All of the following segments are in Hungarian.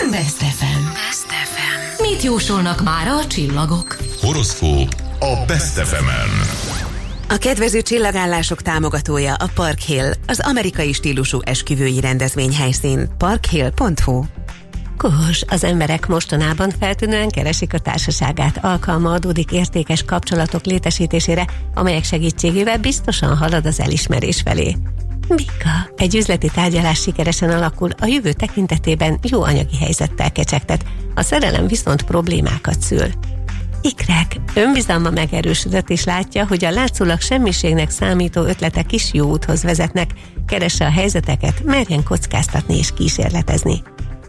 Best FM. Best FM. Mit jósolnak mára a csillagok? Horoszkóp a Best FM-en. A kedvező csillagállások támogatója a Park Hill, az amerikai stílusú esküvői rendezvényhelyszín. parkhill.hu. Kós, az emberek mostanában feltűnően keresik a társaságát, alkalma adódik értékes kapcsolatok létesítésére, amelyek segítségével biztosan halad az elismerés felé. Bika, egy üzleti tárgyalás sikeresen alakul, a jövő tekintetében jó anyagi helyzettel kecsegtet, a szerelem viszont problémákat szül. Ikrek, önbizalma megerősödött és látja, hogy a látszólag semmiségnek számító ötletek is jó úthoz vezetnek, keresse a helyzeteket, merjen kockáztatni és kísérletezni.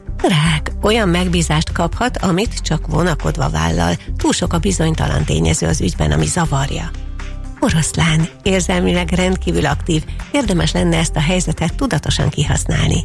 Rák, olyan megbízást kaphat, amit csak vonakodva vállal, túl sok a bizonytalan tényező az ügyben, ami zavarja. Oroszlán, érzelmileg rendkívül aktív, érdemes lenne ezt a helyzetet tudatosan kihasználni.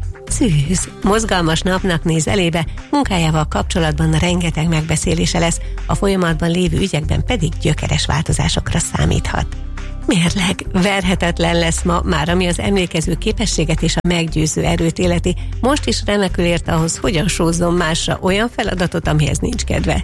Szűz, mozgalmas napnak néz elébe, munkájával kapcsolatban rengeteg megbeszélése lesz, a folyamatban lévő ügyekben pedig gyökeres változásokra számíthat. Mérleg, verhetetlen lesz ma, már ami az emlékező képességet és a meggyőző erőt életi, most is remekül ért ahhoz, hogyan sózzon másra olyan feladatot, amihez nincs kedve.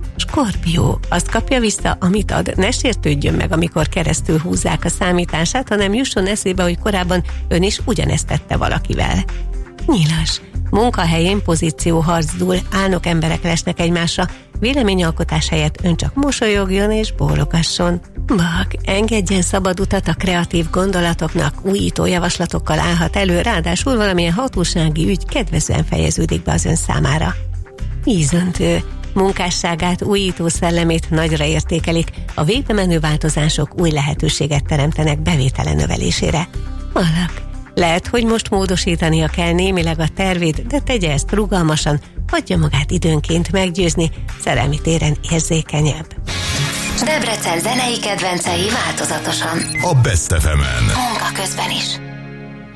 Skorpió, azt kapja vissza, amit ad, ne sértődjön meg, amikor keresztül húzzák a számítását, hanem jusson eszébe, hogy korábban ön is ugyanezt tette valakivel. Nyilas, munkahelyén pozícióharc dúl, álnok emberek lesnek egymásra, véleményalkotás helyett ön csak mosolyogjon és bólogasson. Bak, engedjen szabad utat a kreatív gondolatoknak, újító javaslatokkal állhat elő, ráadásul valamilyen hatósági ügy kedvezően fejeződik be az ön számára. Ízöntő, munkásságát, újító szellemét nagyra értékelik, a végbe menő változások új lehetőséget teremtenek bevétele növelésére. Alak, lehet, hogy most módosítania kell némileg a tervét, de tegye ezt rugalmasan, hagyja magát időnként meggyőzni, szerelmi téren érzékenyebb. Debrecen zenei kedvencei változatosan. A Best FM-en. Munka közben is.